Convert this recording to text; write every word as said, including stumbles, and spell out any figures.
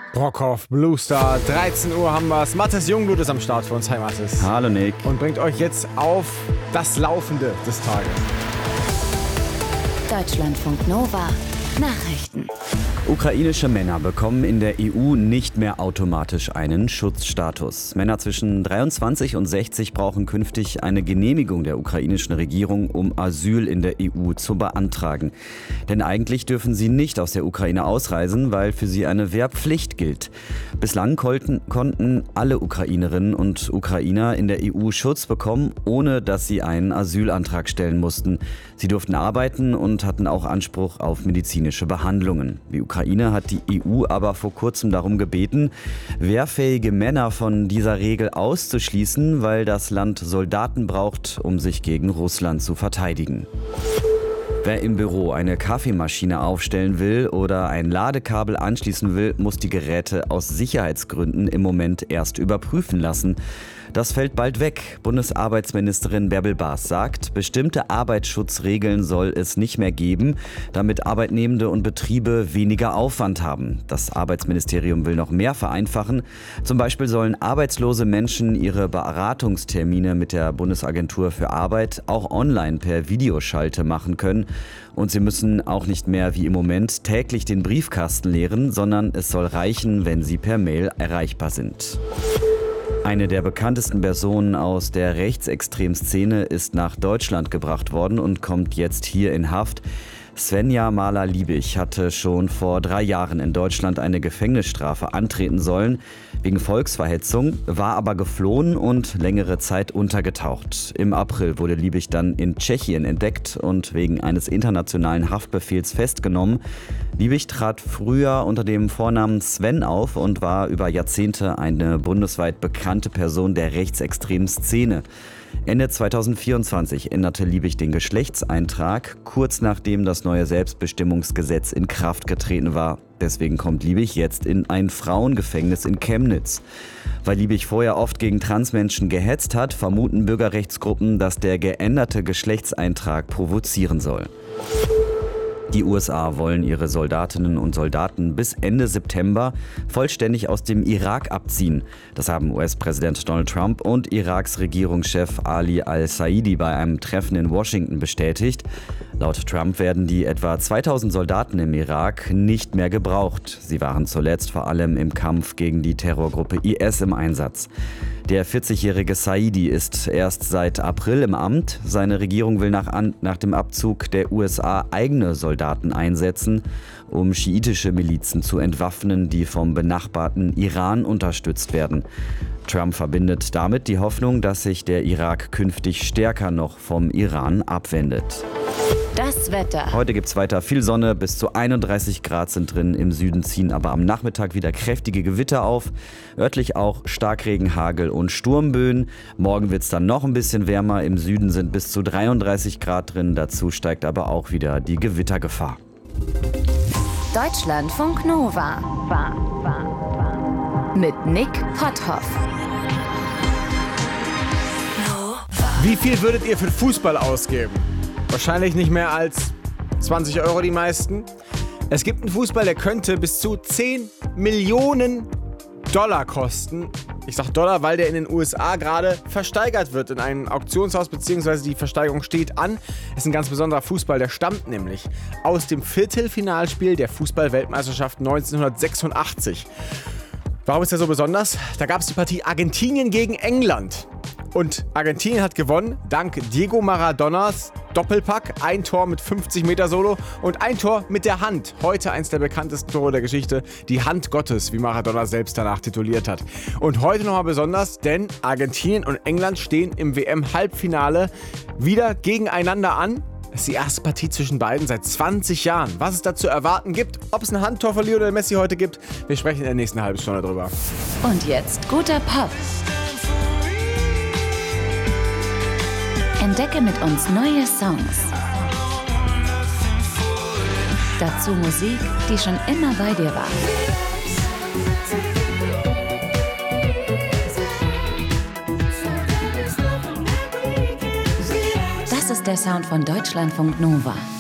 Brockhoff, Blue Star, dreizehn Uhr haben wir's. Mathis Jungblut ist am Start für uns. Hi Mathis. Hallo Nick. Und bringt euch jetzt auf das Laufende des Tages. Deutschlandfunk Nova Nachrichten. Ukrainische Männer bekommen in der E U nicht mehr automatisch einen Schutzstatus. Männer zwischen dreiundzwanzig und sechzig brauchen künftig eine Genehmigung der ukrainischen Regierung, um Asyl in der E U zu beantragen. Denn eigentlich dürfen sie nicht aus der Ukraine ausreisen, weil für sie eine Wehrpflicht gilt. Bislang konnten, konnten alle Ukrainerinnen und Ukrainer in der E U Schutz bekommen, ohne dass sie einen Asylantrag stellen mussten. Sie durften arbeiten und hatten auch Anspruch auf medizinische Behandlungen. Die Ukraine hat die E U aber vor kurzem darum gebeten, wehrfähige Männer von dieser Regel auszuschließen, weil das Land Soldaten braucht, um sich gegen Russland zu verteidigen. Wer im Büro eine Kaffeemaschine aufstellen will oder ein Ladekabel anschließen will, muss die Geräte aus Sicherheitsgründen im Moment erst überprüfen lassen. Das fällt bald weg. Bundesarbeitsministerin Bärbel Baas sagt, bestimmte Arbeitsschutzregeln soll es nicht mehr geben, damit Arbeitnehmende und Betriebe weniger Aufwand haben. Das Arbeitsministerium will noch mehr vereinfachen. Zum Beispiel sollen arbeitslose Menschen ihre Beratungstermine mit der Bundesagentur für Arbeit auch online per Videoschalte machen können. Und sie müssen auch nicht mehr wie im Moment täglich den Briefkasten leeren, sondern es soll reichen, wenn sie per Mail erreichbar sind. Eine der bekanntesten Personen aus der Rechtsextremszene ist nach Deutschland gebracht worden und kommt jetzt hier in Haft. Svenja Mahler-Liebig hatte schon vor drei Jahren in Deutschland eine Gefängnisstrafe antreten sollen, wegen Volksverhetzung, war aber geflohen und längere Zeit untergetaucht. Im April wurde Liebig dann in Tschechien entdeckt und wegen eines internationalen Haftbefehls festgenommen. Liebig trat früher unter dem Vornamen Sven auf und war über Jahrzehnte eine bundesweit bekannte Person der rechtsextremen Szene. Ende zweitausendvierundzwanzig änderte Liebig den Geschlechtseintrag, kurz nachdem das neue Selbstbestimmungsgesetz in Kraft getreten war. Deswegen kommt Liebig jetzt in ein Frauengefängnis in Chemnitz. Weil Liebig vorher oft gegen Transmenschen gehetzt hat, vermuten Bürgerrechtsgruppen, dass der geänderte Geschlechtseintrag provozieren soll. Die U S A wollen ihre Soldatinnen und Soldaten bis Ende September vollständig aus dem Irak abziehen. Das haben U S-Präsident Donald Trump und Iraks Regierungschef Ali al-Saidi bei einem Treffen in Washington bestätigt. Laut Trump werden die etwa zweitausend Soldaten im Irak nicht mehr gebraucht. Sie waren zuletzt vor allem im Kampf gegen die Terrorgruppe I S im Einsatz. Der vierzigjährige Saidi ist erst seit April im Amt. Seine Regierung will nach, an, nach dem Abzug der U S A eigene Soldaten einsetzen, um schiitische Milizen zu entwaffnen, die vom benachbarten Iran unterstützt werden. Trump verbindet damit die Hoffnung, dass sich der Irak künftig stärker noch vom Iran abwendet. Das Wetter. Heute gibt es weiter viel Sonne, bis zu einunddreißig Grad sind drin. Im Süden ziehen aber am Nachmittag wieder kräftige Gewitter auf. Örtlich auch Starkregen, Hagel und Sturmböen. Morgen wird es dann noch ein bisschen wärmer. Im Süden sind bis zu dreiunddreißig Grad drin. Dazu steigt aber auch wieder die Gewittergefahr. Deutschlandfunk Nova. War, war, war. Mit Nick Potthoff. Wie viel würdet ihr für Fußball ausgeben? Wahrscheinlich nicht mehr als zwanzig Euro die meisten. Es gibt einen Fußball, der könnte bis zu zehn Millionen Dollar kosten. Ich sag Dollar, weil der in den U S A gerade versteigert wird in einem Auktionshaus, beziehungsweise die Versteigerung steht an. Es ist ein ganz besonderer Fußball, der stammt nämlich aus dem Viertelfinalspiel der Fußball-Weltmeisterschaft neunzehnhundertsechsundachtzig. Warum ist der so besonders? Da gab es die Partie Argentinien gegen England. Und Argentinien hat gewonnen dank Diego Maradonas Doppelpack, ein Tor mit fünfzig Meter Solo und ein Tor mit der Hand. Heute eins der bekanntesten Tore der Geschichte, die Hand Gottes, wie Maradona selbst danach tituliert hat. Und heute nochmal besonders, denn Argentinien und England stehen im W M-Halbfinale wieder gegeneinander an. Das ist die erste Partie zwischen beiden seit zwanzig Jahren. Was es da zu erwarten gibt, ob es ein Handtor von Lionel Messi heute gibt, wir sprechen in der nächsten halben Stunde drüber. Und jetzt guter Pop. Entdecke mit uns neue Songs. Dazu Musik, die schon immer bei dir war. Das ist der Sound von Deutschlandfunk Nova.